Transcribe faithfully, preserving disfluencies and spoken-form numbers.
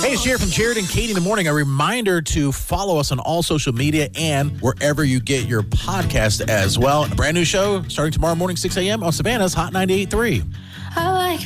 Hey, it's Jared from Jared and Katie in the Morning. A reminder to follow us on all social media and wherever you get your podcast as well. A brand new show starting tomorrow morning, six a.m. on Savannah's Hot ninety-eight point three. I like